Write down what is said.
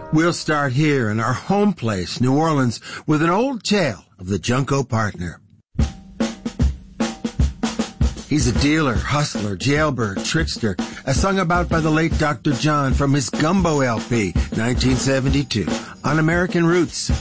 We'll start here in our home place, New Orleans, with an old tale of the Junko Partner. He's a dealer, hustler, jailbird, trickster, as sung about by the late Dr. John from his Gumbo LP, 1972, on American Roots.